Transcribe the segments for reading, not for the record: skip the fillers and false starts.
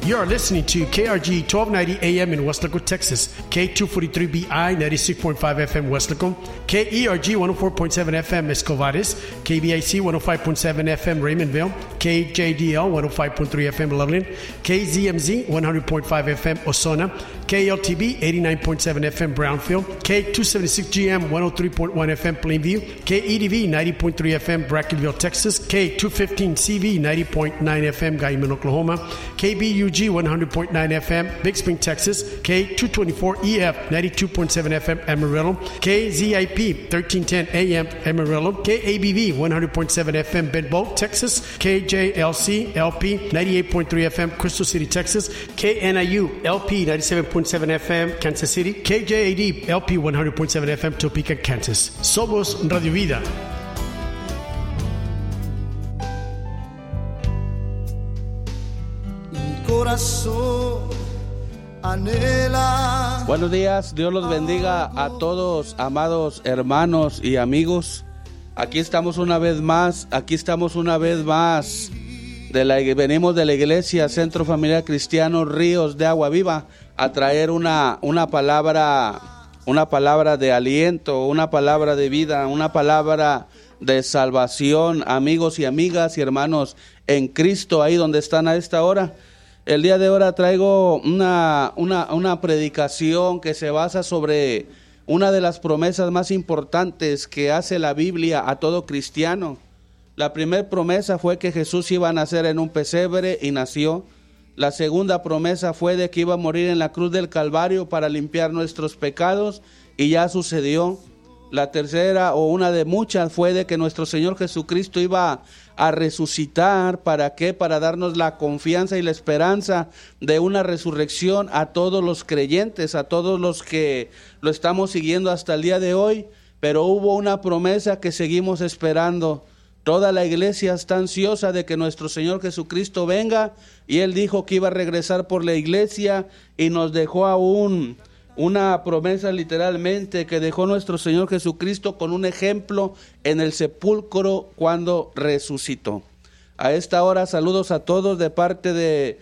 You are listening to KRG 1290 AM in Weslaco, Texas, K243BI 96.5 FM Weslaco, KERG 104.7 FM Escovares, KBIC 105.7 FM Raymondville, KJDL 105.3 FM Loveland, KZMZ 100.5 FM Osona, KLTB 89.7 FM Brownfield, K276GM 103.1 FM Plainview, KEDV 90.3 FM Brackenville, Texas, K215CV 90.9 FM Guyman, Oklahoma, KBUG 100.9 FM Big Spring, Texas, K224EF 92.7 FM Amarillo, KZIP 1310 AM Amarillo, KABV 100.7 FM Bentbow, Texas, KJLC LP 98.3 FM Crystal City, Texas, KNIU LP 97.7 FM Kansas City, KJAD LP 100.7 FM Topeka, Kansas. Somos Radio Vida. Corazón anhela. Buenos días, Dios los bendiga a todos, amados hermanos y amigos. Aquí estamos una vez más. Venimos de la iglesia Centro Familiar Cristiano Ríos de Agua Viva a traer una palabra de aliento, una palabra de vida, una palabra de salvación, amigos y amigas y hermanos en Cristo, ahí donde están a esta hora. El día de hoy traigo una predicación que se basa sobre una de las promesas más importantes que hace la Biblia a todo cristiano. La primera promesa fue que Jesús iba a nacer en un pesebre y nació. La segunda promesa fue de que iba a morir en la cruz del Calvario para limpiar nuestros pecados y ya sucedió. La tercera, o una de muchas, fue de que nuestro Señor Jesucristo iba a resucitar. ¿Para qué? Para darnos la confianza y la esperanza de una resurrección a todos los creyentes, a todos los que lo estamos siguiendo hasta el día de hoy. Pero hubo una promesa que seguimos esperando. Toda la iglesia está ansiosa de que nuestro Señor Jesucristo venga, y Él dijo que iba a regresar por la iglesia y nos dejó aún una promesa literalmente que dejó nuestro Señor Jesucristo con un ejemplo en el sepulcro cuando resucitó. A esta hora saludos a todos de parte de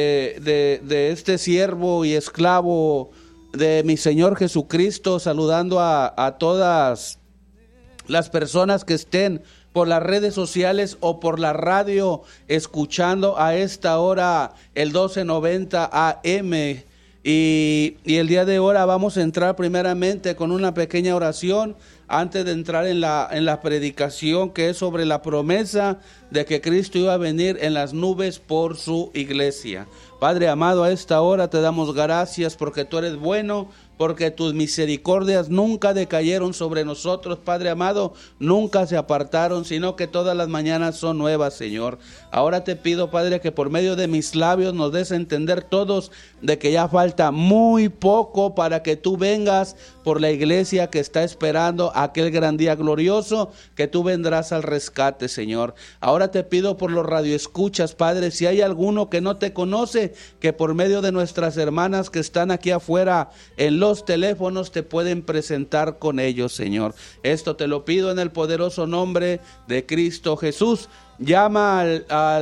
este siervo y esclavo de mi Señor Jesucristo, saludando a todas las personas que estén por las redes sociales o por la radio escuchando a esta hora el 1290 AM. Y el día de hoy vamos a entrar primeramente con una pequeña oración antes de entrar en la predicación, que es sobre la promesa de que Cristo iba a venir en las nubes por su iglesia. Padre amado, a esta hora te damos gracias porque tú eres bueno, porque tus misericordias nunca decayeron sobre nosotros, Padre amado, nunca se apartaron, sino que todas las mañanas son nuevas, Señor. Ahora te pido, Padre, que por medio de mis labios nos des a entender todos de que ya falta muy poco para que tú vengas por la iglesia que está esperando aquel gran día glorioso, que tú vendrás al rescate, Señor. Ahora te pido por los radioescuchas, Padre, si hay alguno que no te conoce, que por medio de nuestras hermanas que están aquí afuera en los teléfonos te pueden presentar con ellos, Señor. Esto te lo pido en el poderoso nombre de Cristo Jesús. Llama al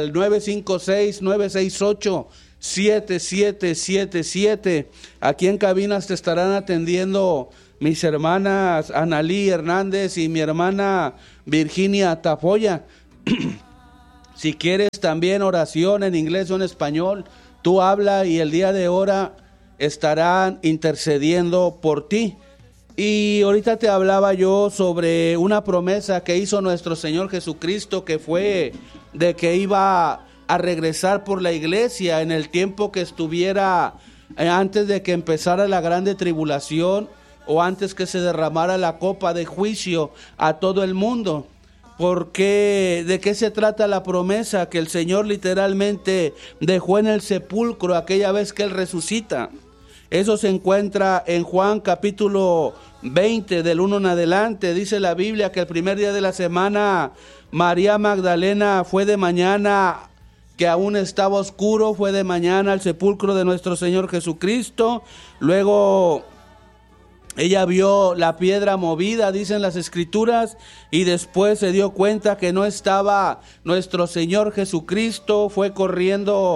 956-968-7777. Aquí en cabinas te estarán atendiendo mis hermanas Analí Hernández y mi hermana Virginia Tafoya. Si quieres también oración en inglés o en español, tú habla y el día de hoy estarán intercediendo por ti. Y ahorita te hablaba yo sobre una promesa que hizo nuestro Señor Jesucristo, que fue de que iba a regresar por la iglesia en el tiempo que estuviera antes de que empezara la grande tribulación o antes que se derramara la copa de juicio a todo el mundo. Porque ¿de qué se trata la promesa que el Señor literalmente dejó en el sepulcro aquella vez que Él resucita? Eso se encuentra en Juan capítulo 20 del 1 en adelante. Dice la Biblia que el primer día de la semana María Magdalena fue de mañana, que aún estaba oscuro, fue de mañana al sepulcro de nuestro Señor Jesucristo. Luego ella vio la piedra movida, dicen las escrituras, y después se dio cuenta que no estaba nuestro Señor Jesucristo. Fue corriendo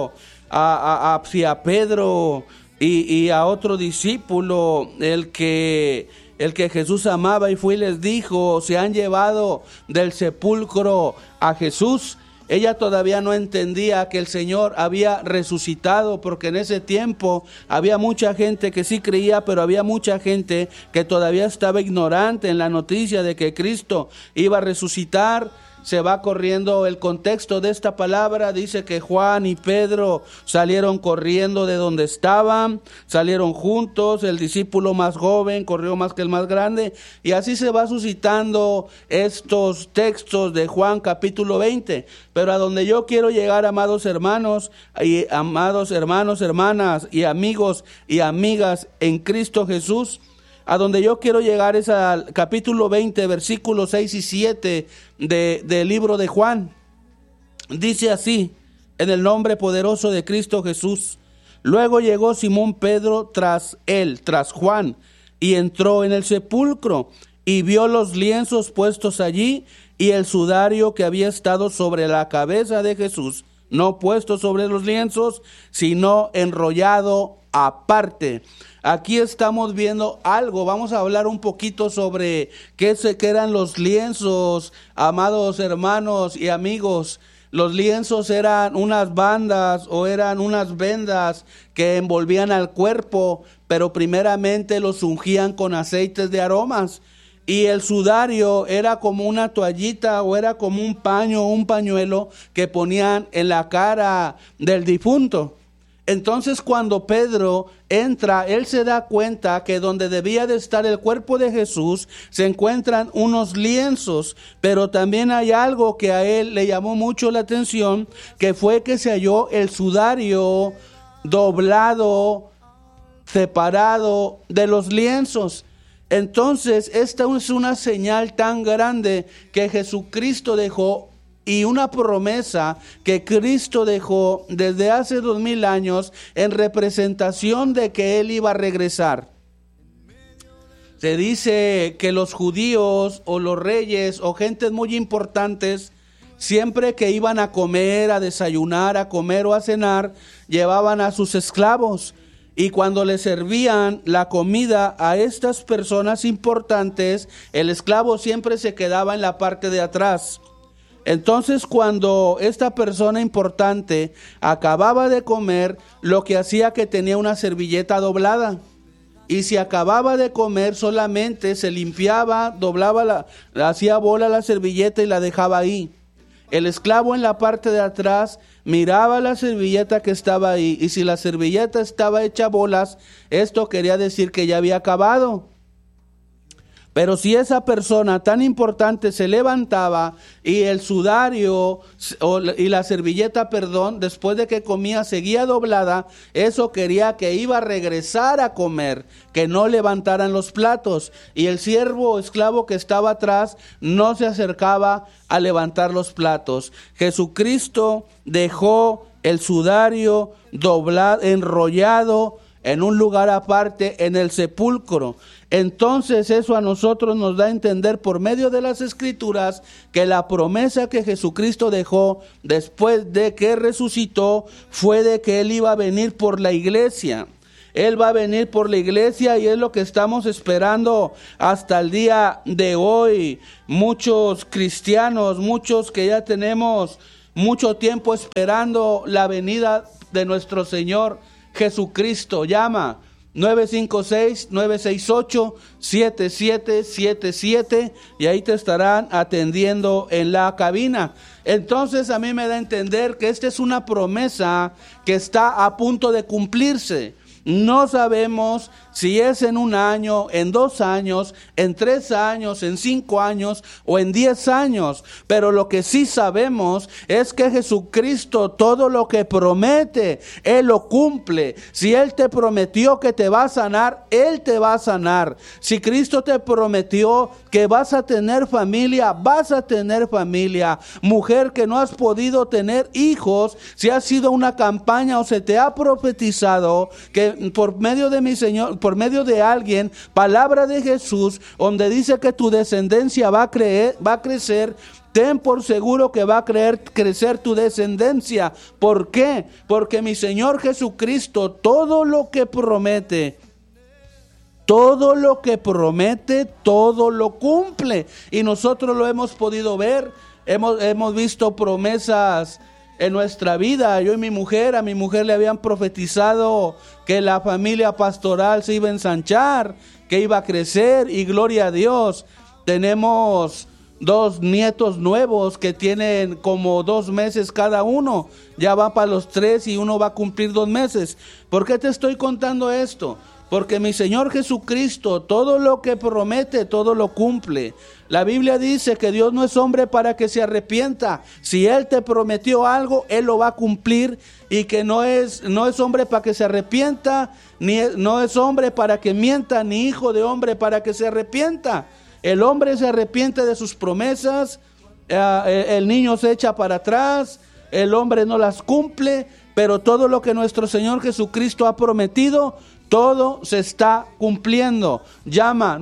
a Pedro y a otro discípulo, el que Jesús amaba, y fue y les dijo: se han llevado del sepulcro a Jesús. Ella todavía no entendía que el Señor había resucitado, porque en ese tiempo había mucha gente que sí creía, pero había mucha gente que todavía estaba ignorante en la noticia de que Cristo iba a resucitar. Se va corriendo el contexto de esta palabra. Dice que Juan y Pedro salieron corriendo de donde estaban, salieron juntos. El discípulo más joven corrió más que el más grande, y así se va suscitando estos textos de Juan capítulo 20. Pero a donde yo quiero llegar, amados hermanos, hermanas y amigos y amigas en Cristo Jesús, a donde yo quiero llegar es al capítulo 20, versículos 6 y 7 del libro de Juan. Dice así: en el nombre poderoso de Cristo Jesús. Luego llegó Simón Pedro tras Juan, y entró en el sepulcro, y vio los lienzos puestos allí, y el sudario que había estado sobre la cabeza de Jesús, no puesto sobre los lienzos, sino enrollado aparte. Aquí estamos viendo algo. Vamos a hablar un poquito sobre qué eran los lienzos, amados hermanos y amigos. Los lienzos eran unas bandas o eran unas vendas que envolvían al cuerpo, pero primeramente los ungían con aceites de aromas. Y el sudario era como una toallita o era como un paño, un pañuelo que ponían en la cara del difunto. Entonces, cuando Pedro entra, él se da cuenta que donde debía de estar el cuerpo de Jesús se encuentran unos lienzos, pero también hay algo que a él le llamó mucho la atención, que fue que se halló el sudario doblado, separado de los lienzos. Entonces, esta es una señal tan grande que Jesucristo dejó, y una promesa que Cristo dejó desde hace 2000 años en representación de que Él iba a regresar. Se dice que los judíos o los reyes o gentes muy importantes, siempre que iban a comer, a desayunar, a comer o a cenar, llevaban a sus esclavos. Y cuando le servían la comida a estas personas importantes, el esclavo siempre se quedaba en la parte de atrás. Entonces, cuando esta persona importante acababa de comer, lo que hacía que tenía una servilleta doblada. Y si acababa de comer, solamente se limpiaba, doblaba, hacía bola la servilleta y la dejaba ahí. El esclavo en la parte de atrás miraba la servilleta que estaba ahí, y si la servilleta estaba hecha bolas, esto quería decir que ya había acabado. Pero si esa persona tan importante se levantaba y el sudario y la servilleta, después de que comía seguía doblada, eso quería que iba a regresar a comer, que no levantaran los platos. Y el siervo o esclavo que estaba atrás no se acercaba a levantar los platos. Jesucristo dejó el sudario doblado, enrollado en un lugar aparte en el sepulcro. Entonces eso a nosotros nos da a entender por medio de las Escrituras que la promesa que Jesucristo dejó después de que resucitó fue de que Él iba a venir por la iglesia. Él va a venir por la iglesia, y es lo que estamos esperando hasta el día de hoy. Muchos cristianos, muchos que ya tenemos mucho tiempo esperando la venida de nuestro Señor Jesucristo. Llama 956-968-7777 y ahí te estarán atendiendo en la cabina. Entonces a mí me da a entender que esta es una promesa que está a punto de cumplirse. No sabemos si es en 1 año, en 2 años, en 3 años, en 5 años o en 10 años. Pero lo que sí sabemos es que Jesucristo todo lo que promete, Él lo cumple. Si Él te prometió que te va a sanar, Él te va a sanar. Si Cristo te prometió que vas a tener familia, vas a tener familia. Mujer que no has podido tener hijos, si ha sido una campaña o se te ha profetizado que por medio de mi Señor, por medio de alguien, palabra de Jesús, donde dice que tu descendencia va a crecer, ten por seguro que va a crecer tu descendencia. ¿Por qué? Porque mi Señor Jesucristo, todo lo que promete, todo lo cumple. Y nosotros lo hemos podido ver, hemos visto promesas en nuestra vida. Yo y a mi mujer le habían profetizado que la familia pastoral se iba a ensanchar, que iba a crecer, y gloria a Dios. Tenemos 2 nietos nuevos que tienen como 2 meses cada uno. Ya va para los 3 y uno va a cumplir 2 meses. ¿Por qué te estoy contando esto? Porque mi Señor Jesucristo, todo lo que promete, todo lo cumple. La Biblia dice que Dios no es hombre para que se arrepienta. Si Él te prometió algo, Él lo va a cumplir, y que no es hombre para que se arrepienta, no es hombre para que mienta, ni hijo de hombre para que se arrepienta. El hombre se arrepiente de sus promesas, el niño se echa para atrás, el hombre no las cumple, pero todo lo que nuestro Señor Jesucristo ha prometido, todo se está cumpliendo. Llama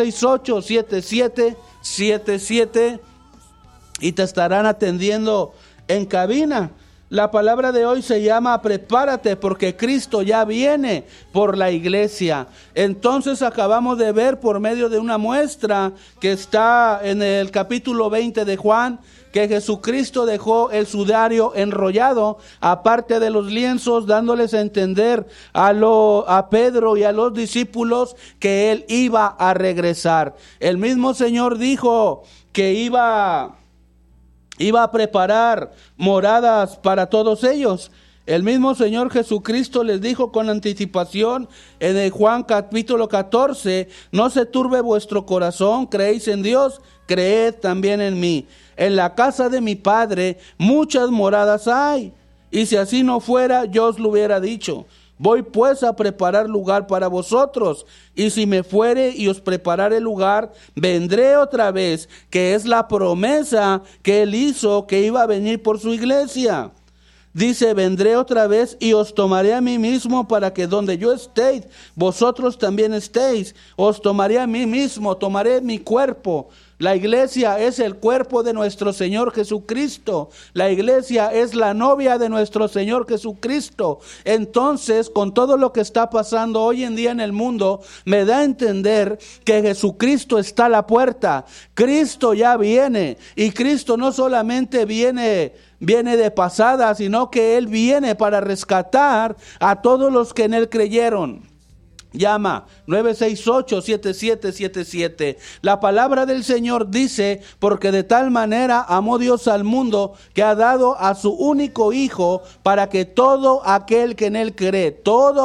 968-7777 y te estarán atendiendo en cabina. La palabra de hoy se llama prepárate, porque Cristo ya viene por la iglesia. Entonces acabamos de ver por medio de una muestra que está en el capítulo 20 de Juan, que Jesucristo dejó el sudario enrollado, aparte de los lienzos, dándoles a entender a Pedro y a los discípulos que Él iba a regresar. El mismo Señor dijo que iba a preparar moradas para todos ellos. El mismo Señor Jesucristo les dijo con anticipación en el Juan capítulo 14, no se turbe vuestro corazón, creéis en Dios, creed también en mí. En la casa de mi Padre muchas moradas hay, y si así no fuera, yo os lo hubiera dicho. Voy pues a preparar lugar para vosotros, y si me fuere y os preparare lugar, vendré otra vez, que es la promesa que Él hizo, que iba a venir por su iglesia. Dice, vendré otra vez y os tomaré a mí mismo, para que donde yo estéis, vosotros también estéis. Os tomaré a mí mismo, tomaré mi cuerpo. La iglesia es el cuerpo de nuestro Señor Jesucristo. La iglesia es la novia de nuestro Señor Jesucristo. Entonces, con todo lo que está pasando hoy en día en el mundo, me da a entender que Jesucristo está a la puerta. Cristo ya viene, y Cristo no solamente viene de pasada, sino que Él viene para rescatar a todos los que en Él creyeron. Llama 968-7777. La palabra del Señor dice, porque de tal manera amó Dios al mundo, que ha dado a su único Hijo, para que todo aquel que en Él cree,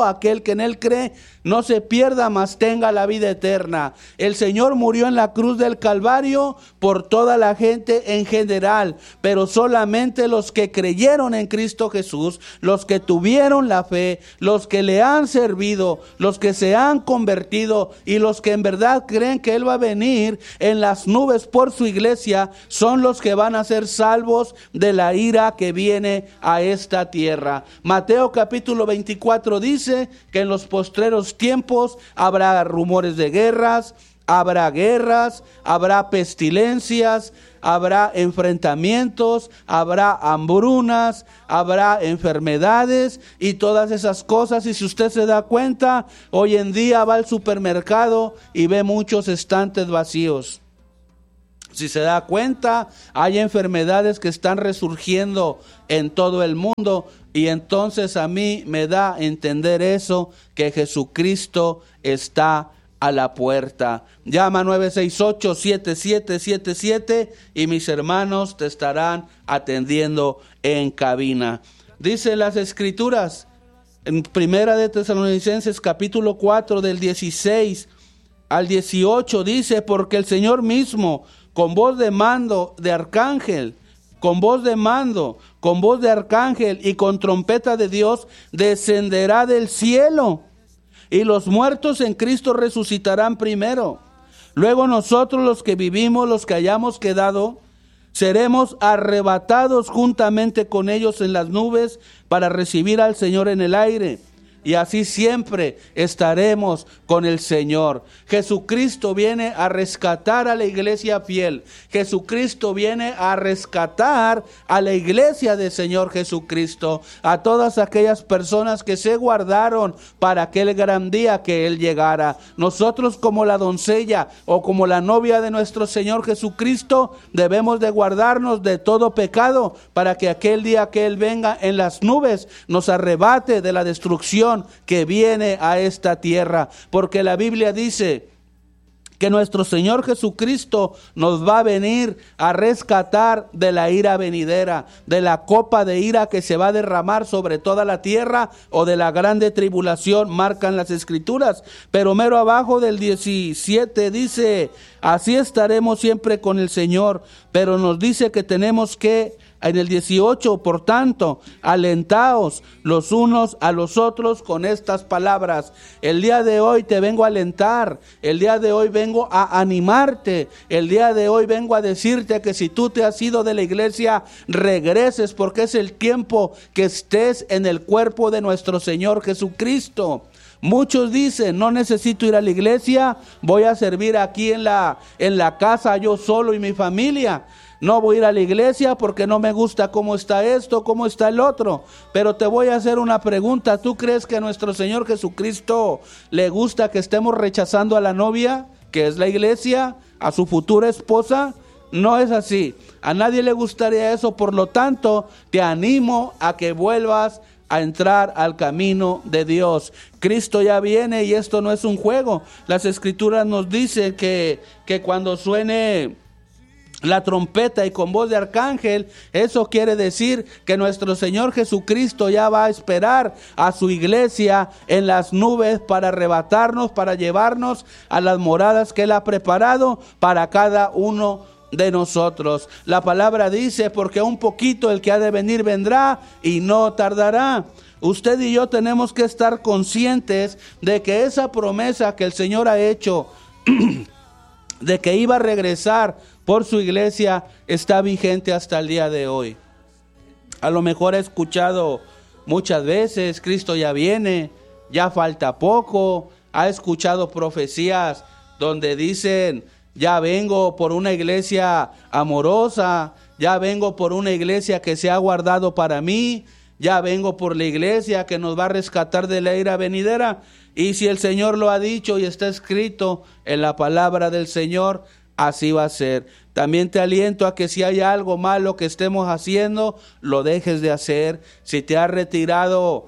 no se pierda, mas tenga la vida eterna. El Señor murió en la cruz del Calvario por toda la gente en general, pero solamente los que creyeron en Cristo Jesús, los que tuvieron la fe, los que le han servido, los que se han convertido y los que en verdad creen que Él va a venir en las nubes por su iglesia, son los que van a ser salvos de la ira que viene a esta tierra. Mateo capítulo 24 dice que en los postreros tiempos habrá rumores de guerras, habrá pestilencias, habrá enfrentamientos, habrá hambrunas, habrá enfermedades y todas esas cosas. Y si usted se da cuenta, hoy en día va al supermercado y ve muchos estantes vacíos. Si se da cuenta, hay enfermedades que están resurgiendo en todo el mundo, y entonces a mí me da a entender eso, que Jesucristo está a la puerta. Llama 968-7777 y mis hermanos te estarán atendiendo en cabina. Dice las Escrituras en Primera de Tesalonicenses capítulo 4 del 16 al 18, dice, porque el Señor mismo, con voz de mando de arcángel, con voz de arcángel y con trompeta de Dios, descenderá del cielo, y los muertos en Cristo resucitarán primero. Luego nosotros, los que vivimos, los que hayamos quedado, seremos arrebatados juntamente con ellos en las nubes para recibir al Señor en el aire. y así siempre estaremos con el Señor. Jesucristo viene a rescatar a la iglesia fiel. Jesucristo viene a rescatar a la iglesia del Señor Jesucristo, a todas aquellas personas que se guardaron para aquel gran día que Él llegara. Nosotros, como la doncella o como la novia de nuestro Señor Jesucristo, debemos de guardarnos de todo pecado para que aquel día que Él venga en las nubes nos arrebate de la destrucción que viene a esta tierra. Porque la Biblia dice que nuestro Señor Jesucristo nos va a venir a rescatar de la ira venidera, de la copa de ira que se va a derramar sobre toda la tierra, o de la grande tribulación, marcan las Escrituras. Pero mero abajo del 17 dice: así estaremos siempre con el Señor. Pero nos dice que tenemos que, en el 18, por tanto, alentaos los unos a los otros con estas palabras. El día de hoy te vengo a alentar, el día de hoy vengo a animarte, el día de hoy vengo a decirte que si tú te has ido de la iglesia, regreses, porque es el tiempo que estés en el cuerpo de nuestro Señor Jesucristo. Muchos dicen: no necesito ir a la iglesia, voy a servir aquí en la casa yo solo y mi familia. No voy a ir a la iglesia porque no me gusta cómo está esto, cómo está el otro. Pero te voy a hacer una pregunta. ¿Tú crees que a nuestro Señor Jesucristo le gusta que estemos rechazando a la novia, que es la iglesia, a su futura esposa? No es así. A nadie le gustaría eso. Por lo tanto, te animo a que vuelvas a entrar al camino de Dios. Cristo ya viene y esto no es un juego. Las Escrituras nos dicen que cuando suene la trompeta y con voz de arcángel, eso quiere decir que nuestro Señor Jesucristo ya va a esperar a su iglesia en las nubes para arrebatarnos, para llevarnos a las moradas que Él ha preparado para cada uno de nosotros. La palabra dice: porque un poquito el que ha de venir vendrá y no tardará. Usted y yo tenemos que estar conscientes de que esa promesa que el Señor ha hecho de que iba a regresar por su iglesia está vigente hasta el día de hoy. A lo mejor he escuchado muchas veces: Cristo ya viene, ya falta poco. Ha escuchado profecías donde dicen: ya vengo por una iglesia amorosa, ya vengo por una iglesia que se ha guardado para mí, ya vengo por la iglesia que nos va a rescatar de la ira venidera. Y si el Señor lo ha dicho y está escrito en la palabra del Señor, así va a ser. También te aliento a que si hay algo malo que estemos haciendo, lo dejes de hacer. Si te has retirado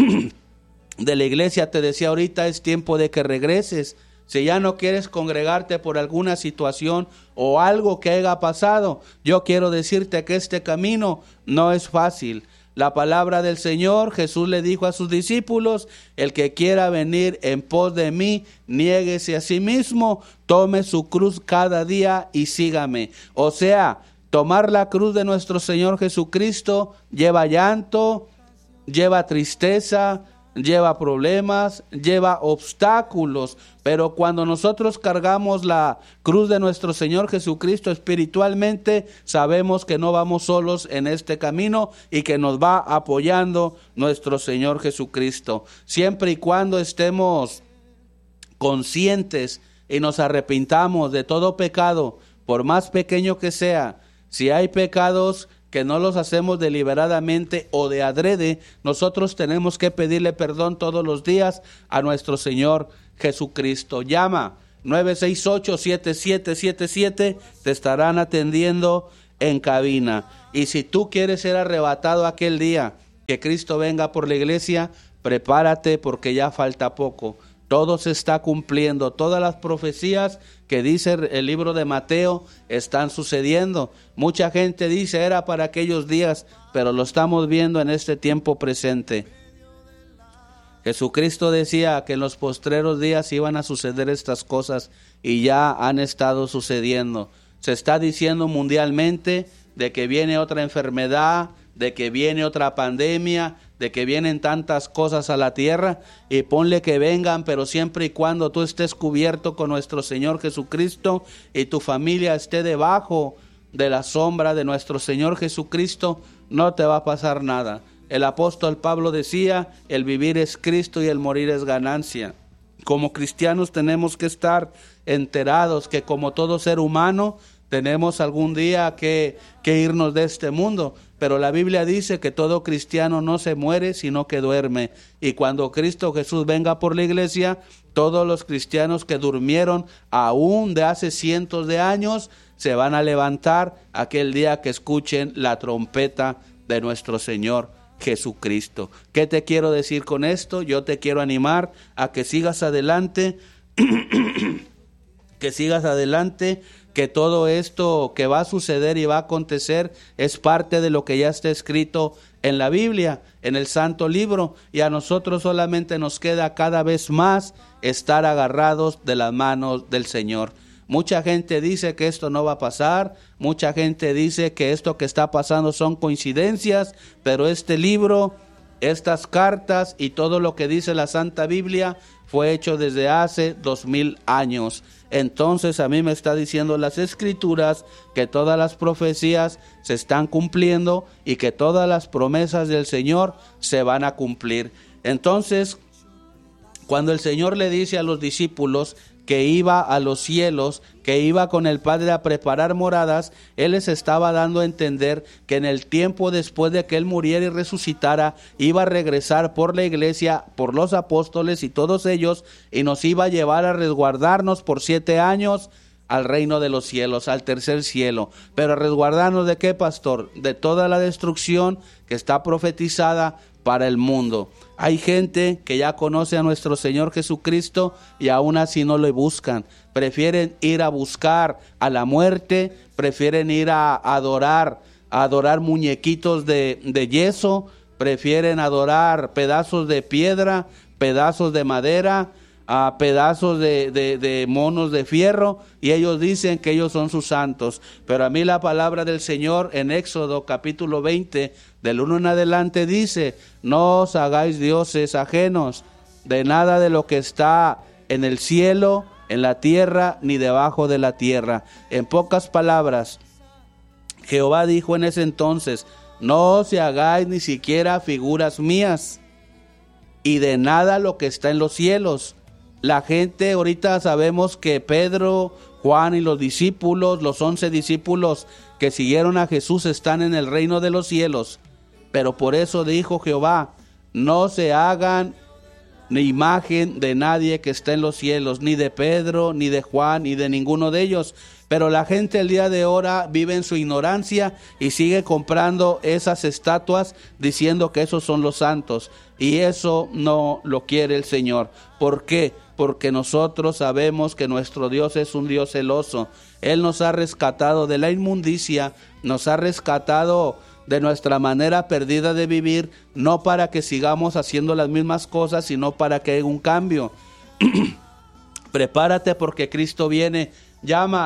de la iglesia, te decía ahorita, es tiempo de que regreses. Si ya no quieres congregarte por alguna situación o algo que haya pasado, yo quiero decirte que este camino no es fácil. La palabra del Señor, Jesús le dijo a sus discípulos: el que quiera venir en pos de mí, niéguese a sí mismo, tome su cruz cada día y sígame. O sea, tomar la cruz de nuestro Señor Jesucristo lleva llanto, lleva tristeza, lleva problemas, lleva obstáculos, pero cuando nosotros cargamos la cruz de nuestro Señor Jesucristo espiritualmente, sabemos que no vamos solos en este camino y que nos va apoyando nuestro Señor Jesucristo. Siempre y cuando estemos conscientes y nos arrepintamos de todo pecado, por más pequeño que sea. Si hay pecados que no los hacemos deliberadamente o de adrede, nosotros tenemos que pedirle perdón todos los días a nuestro Señor Jesucristo. Llama 968-7777, te estarán atendiendo en cabina. Y si tú quieres ser arrebatado aquel día que Cristo venga por la iglesia, prepárate, porque ya falta poco. Todo se está cumpliendo, todas las profecías que dice el libro de Mateo están sucediendo. Mucha gente dice era para aquellos días, pero lo estamos viendo en este tiempo presente. Jesucristo decía que en los postreros días iban a suceder estas cosas y ya han estado sucediendo. Se está diciendo mundialmente de que viene otra enfermedad, de que viene otra pandemia, de que vienen tantas cosas a la tierra, y ponle que vengan, pero siempre y cuando tú estés cubierto con nuestro Señor Jesucristo y tu familia esté debajo de la sombra de nuestro Señor Jesucristo, no te va a pasar nada. el apóstol Pablo decía, el vivir es Cristo y el morir es ganancia. Como cristianos tenemos que estar enterados que como todo ser humano tenemos algún día que irnos de este mundo, pero la Biblia dice que todo cristiano no se muere sino que duerme, y cuando Cristo Jesús venga por la iglesia, todos los cristianos que durmieron aún de hace cientos de años se van a levantar aquel día que escuchen la trompeta de nuestro Señor Jesucristo. ¿Qué te quiero decir con esto? Yo te quiero animar a que sigas adelante, que todo esto que va a suceder y va a acontecer es parte de lo que ya está escrito en la Biblia, en el Santo Libro, y a nosotros solamente nos queda cada vez más estar agarrados de las manos del Señor. Mucha gente dice que esto no va a pasar, mucha gente dice que esto que está pasando son coincidencias, pero este libro, estas cartas y todo lo que dice la Santa Biblia fue hecho desde hace 2000 años. Entonces a mí me está diciendo las Escrituras que todas las profecías se están cumpliendo y que todas las promesas del Señor se van a cumplir. Entonces, cuando el Señor le dice a los discípulos que iba a los cielos, que iba con el Padre a preparar moradas, Él les estaba dando a entender que en el tiempo después de que Él muriera y resucitara, iba a regresar por la iglesia, por los apóstoles y todos ellos, y nos iba a llevar a resguardarnos por 7 años al reino de los cielos, al tercer cielo. Pero resguardarnos ¿de qué, pastor? De toda la destrucción que está profetizada para el mundo. Hay gente que ya conoce a nuestro Señor Jesucristo y aún así no le buscan. Prefieren ir a buscar a la muerte, prefieren ir a adorar muñequitos de yeso, prefieren adorar pedazos de piedra, pedazos de madera, a pedazos de monos de fierro, y ellos dicen que ellos son sus santos. Pero a mí la palabra del Señor en Éxodo capítulo 20 del 1 en adelante dice: no os hagáis dioses ajenos de nada de lo que está en el cielo, en la tierra, ni debajo de la tierra. En pocas palabras, Jehová dijo en ese entonces: no os hagáis ni siquiera figuras mías, y de nada lo que está en los cielos. La gente, ahorita sabemos que Pedro, Juan y los discípulos, los 11 discípulos que siguieron a Jesús, están en el reino de los cielos. Pero por eso dijo Jehová: no se hagan ni imagen de nadie que esté en los cielos, ni de Pedro, ni de Juan, ni de ninguno de ellos. Pero la gente el día de ahora vive en su ignorancia y sigue comprando esas estatuas diciendo que esos son los santos. Y eso no lo quiere el Señor. ¿Por qué? Porque nosotros sabemos que nuestro Dios es un Dios celoso. Él nos ha rescatado de la inmundicia, nos ha rescatado de nuestra manera perdida de vivir, no para que sigamos haciendo las mismas cosas, sino para que haya un cambio. Prepárate porque Cristo viene. Llama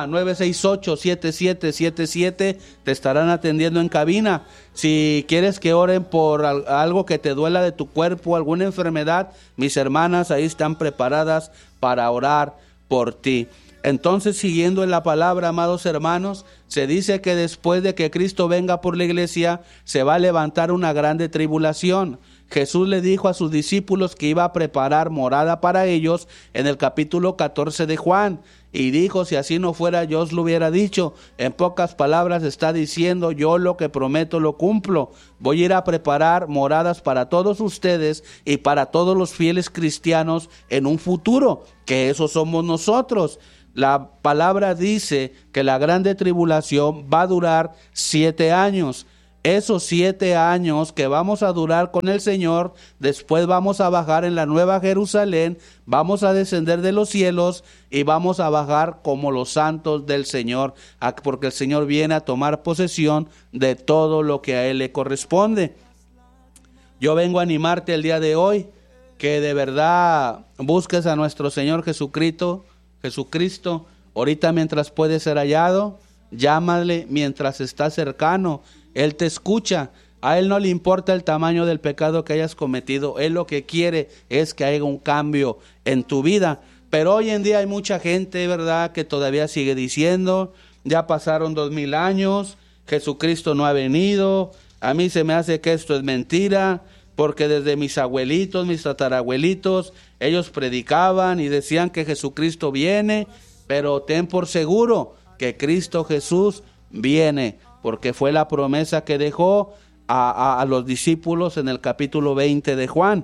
968-7777, te estarán atendiendo en cabina. Si quieres que oren por algo que te duela de tu cuerpo, alguna enfermedad, mis hermanas ahí están preparadas para orar por ti. Entonces, siguiendo en la palabra, amados hermanos, se dice que después de que Cristo venga por la iglesia, se va a levantar una grande tribulación. Jesús le dijo a sus discípulos que iba a preparar morada para ellos en el capítulo 14 de Juan. Y dijo: si así no fuera, yo os lo hubiera dicho. En pocas palabras está diciendo: yo lo que prometo lo cumplo. Voy a ir a preparar moradas para todos ustedes y para todos los fieles cristianos en un futuro, que eso somos nosotros. La palabra dice que la grande tribulación va a durar 7 años. Esos 7 años que vamos a durar con el Señor, después vamos a bajar en la Nueva Jerusalén, vamos a descender de los cielos y vamos a bajar como los santos del Señor, porque el Señor viene a tomar posesión de todo lo que a Él le corresponde. Yo vengo a animarte el día de hoy, que de verdad busques a nuestro Señor Jesucristo, ahorita mientras puede ser hallado, llámale mientras está cercano. Él te escucha. A Él no le importa el tamaño del pecado que hayas cometido. Él lo que quiere es que haya un cambio en tu vida. Pero hoy en día hay mucha gente, ¿verdad?, que todavía sigue diciendo: ya pasaron 2000 años, Jesucristo no ha venido, A mí se me hace que esto es mentira, porque desde mis abuelitos, mis tatarabuelitos, ellos predicaban y decían que Jesucristo viene, pero ten por seguro que Cristo Jesús viene, porque fue la promesa que dejó a los discípulos en el capítulo 20 de Juan.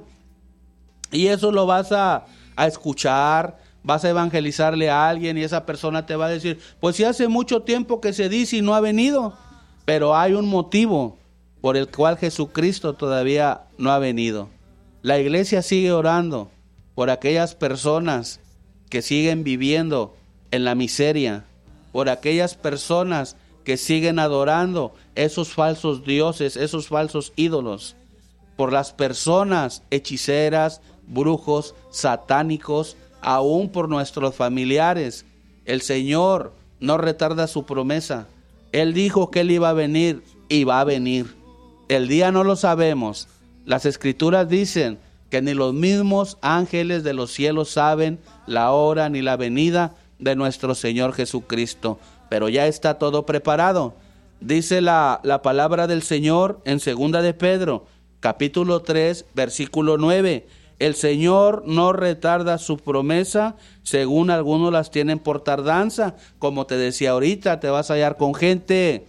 Y eso lo vas a escuchar, vas a evangelizarle a alguien y esa persona te va a decir, pues si hace mucho tiempo que se dice y no ha venido, pero hay un motivo por el cual Jesucristo todavía no ha venido. La iglesia sigue orando por aquellas personas que siguen viviendo en la miseria, por aquellas personas que siguen adorando esos falsos dioses, esos falsos ídolos, por las personas hechiceras, brujos, satánicos, aún por nuestros familiares. El Señor no retarda su promesa. Él dijo que Él iba a venir y va a venir. El día no lo sabemos. Las Escrituras dicen que ni los mismos ángeles de los cielos saben la hora ni la venida de nuestro Señor Jesucristo. Pero ya está todo preparado. Dice la palabra del Señor en 2 de Pedro, capítulo 3, versículo 9. El Señor no retarda su promesa, según algunos las tienen por tardanza. Como te decía ahorita, te vas a hallar con gente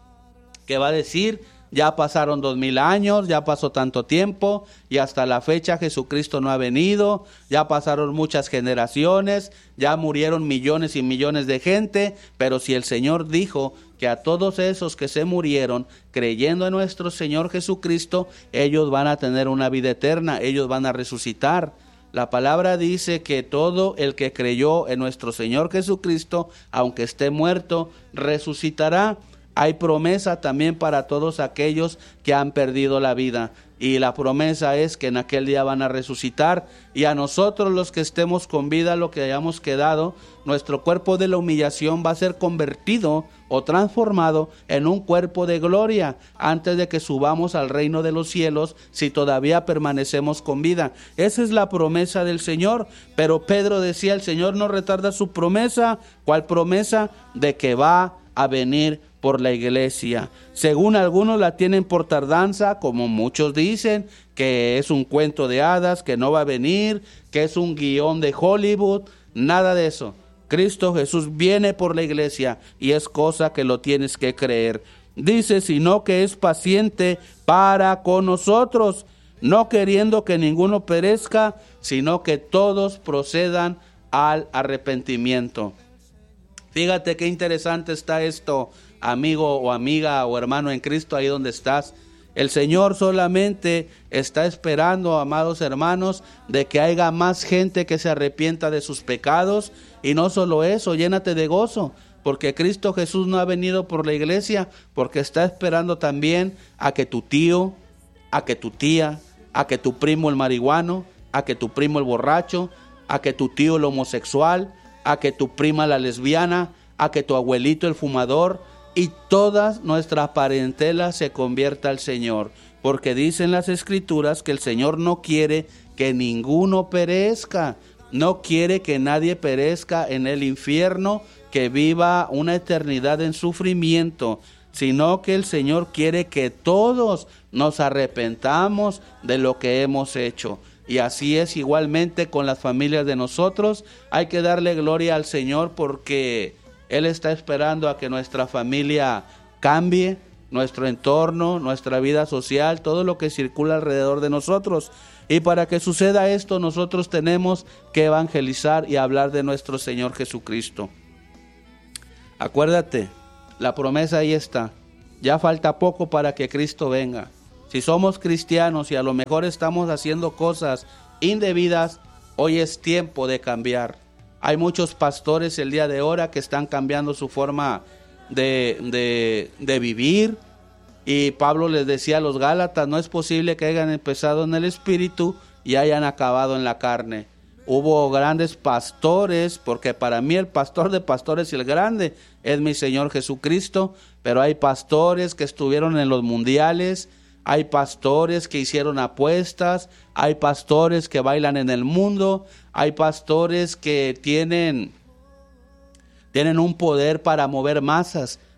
que va a decir, ya pasaron 2000 años, ya pasó tanto tiempo y hasta la fecha Jesucristo no ha venido, ya pasaron muchas generaciones, ya murieron millones y millones de gente, pero si el Señor dijo que a todos esos que se murieron creyendo en nuestro Señor Jesucristo, ellos van a tener una vida eterna, ellos van a resucitar. La palabra dice que todo el que creyó en nuestro Señor Jesucristo, aunque esté muerto, resucitará. Hay promesa también para todos aquellos que han perdido la vida. Y la promesa es que en aquel día van a resucitar. Y a nosotros los que estemos con vida, lo que hayamos quedado, nuestro cuerpo de la humillación va a ser convertido o transformado en un cuerpo de gloria antes de que subamos al reino de los cielos, si todavía permanecemos con vida. Esa es la promesa del Señor. Pero Pedro decía, el Señor no retarda su promesa. ¿Cuál promesa? De que va a venir por la iglesia. Según algunos la tienen por tardanza, como muchos dicen, que es un cuento de hadas, que no va a venir, que es un guión de Hollywood. Nada de eso. Cristo Jesús viene por la iglesia y es cosa que lo tienes que creer. Dice, sino que es paciente para con nosotros, no queriendo que ninguno perezca, sino que todos procedan al arrepentimiento. Fíjate qué interesante está esto, amigo o amiga o hermano en Cristo, ahí donde estás. El Señor solamente está esperando, amados hermanos, de que haya más gente que se arrepienta de sus pecados. Y no solo eso, llénate de gozo, porque Cristo Jesús no ha venido por la iglesia, porque está esperando también a que tu tío, a que tu tía, a que tu primo el marihuano, a que tu primo el borracho, a que tu tío el homosexual, a que tu prima la lesbiana, a que tu abuelito el fumador y toda nuestra parentela se convierta al Señor, porque dicen las Escrituras que el Señor no quiere que ninguno perezca, no quiere que nadie perezca en el infierno, que viva una eternidad en sufrimiento, sino que el Señor quiere que todos nos arrepentamos de lo que hemos hecho. Y así es igualmente con las familias de nosotros. Hay que darle gloria al Señor porque Él está esperando a que nuestra familia cambie, nuestro entorno, nuestra vida social, todo lo que circula alrededor de nosotros. Y para que suceda esto, nosotros tenemos que evangelizar y hablar de nuestro Señor Jesucristo. Acuérdate, la promesa ahí está. Ya falta poco para que Cristo venga. Si somos cristianos y a lo mejor estamos haciendo cosas indebidas, hoy es tiempo de cambiar. Hay muchos pastores el día de hoy que están cambiando su forma de vivir. Y Pablo les decía a los Gálatas, no es posible que hayan empezado en el espíritu y hayan acabado en la carne. Hubo grandes pastores, porque para mí el pastor de pastores y el grande es mi Señor Jesucristo, pero hay pastores que estuvieron en los mundiales, hay pastores que hicieron apuestas, hay pastores que bailan en el mundo, hay pastores que tienen un poder para mover masas,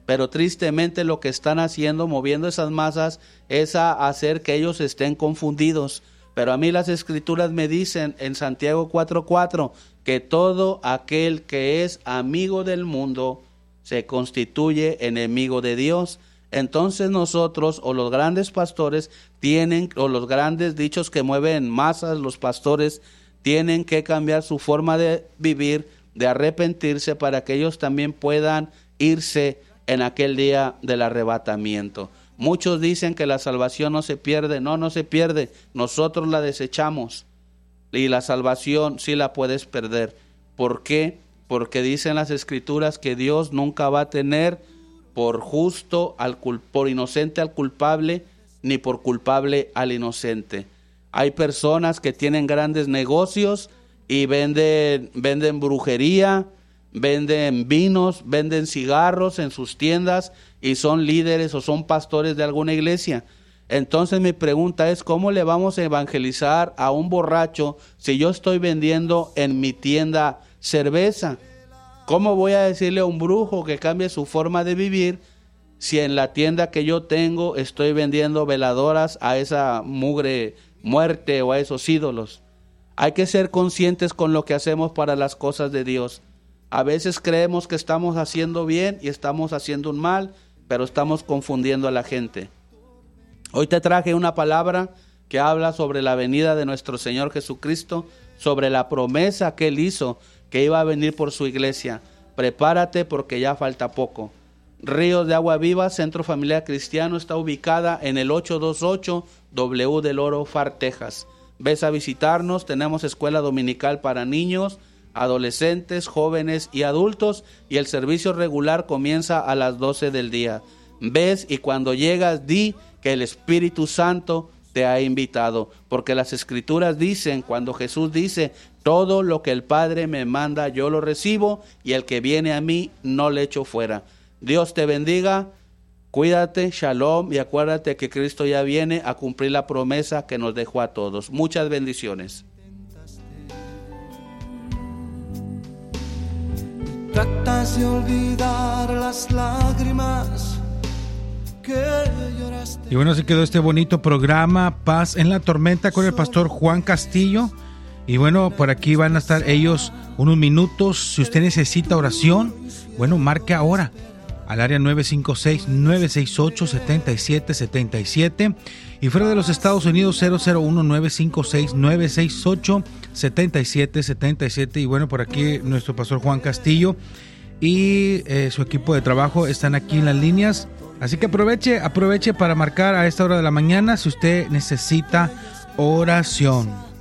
pero tristemente lo que están haciendo, moviendo esas masas, es a hacer que ellos estén confundidos. Pero a mí las Escrituras me dicen en Santiago 4:4 que todo aquel que es amigo del mundo se constituye enemigo de Dios. Entonces nosotros, o los grandes pastores tienen, o los grandes dichos que mueven masas, los pastores tienen que cambiar su forma de vivir, de arrepentirse, para que ellos también puedan irse en aquel día del arrebatamiento. Muchos dicen que la salvación no se pierde. No se pierde, nosotros la desechamos, y la salvación sí la puedes perder. ¿Por qué? Porque dicen las Escrituras que Dios nunca va a tener por justo por inocente al culpable, ni por culpable al inocente. Hay personas que tienen grandes negocios y venden brujería, venden vinos, venden cigarros en sus tiendas y son líderes o son pastores de alguna iglesia. Entonces mi pregunta es, ¿cómo le vamos a evangelizar a un borracho si yo estoy vendiendo en mi tienda cerveza? ¿Cómo voy a decirle a un brujo que cambie su forma de vivir si en la tienda que yo tengo estoy vendiendo veladoras a esa mugre muerte o a esos ídolos? Hay que ser conscientes con lo que hacemos para las cosas de Dios. A veces creemos que estamos haciendo bien y estamos haciendo un mal, pero estamos confundiendo a la gente. Hoy te traje una palabra que habla sobre la venida de nuestro Señor Jesucristo, sobre la promesa que Él hizo, que iba a venir por su iglesia. Prepárate porque ya falta poco. Ríos de Agua Viva, Centro Familiar Cristiano, está ubicada en el 828 W del Oro, Far, Texas. Ves a visitarnos, tenemos escuela dominical para niños, adolescentes, jóvenes y adultos, y el servicio regular comienza a las 12 del día. Ves y cuando llegas di que el Espíritu Santo te ha invitado, porque las Escrituras dicen, cuando Jesús dice, todo lo que el Padre me manda yo lo recibo, y el que viene a mí no le echo fuera. Dios te bendiga, cuídate, shalom, y acuérdate que Cristo ya viene a cumplir la promesa que nos dejó a todos. Muchas bendiciones. Tratas de olvidar las lágrimas que lloraste. Y bueno, así quedó este bonito programa, Paz en la Tormenta, con el pastor Juan Castillo. Y bueno, por aquí van a estar ellos unos minutos. Si usted necesita oración, bueno, marque ahora al área 956-968-7777. Y fuera de los Estados Unidos, 001-956-968-7777. Y bueno, por aquí nuestro pastor Juan Castillo y su equipo de trabajo están aquí en las líneas. Así que aproveche para marcar a esta hora de la mañana si usted necesita oración.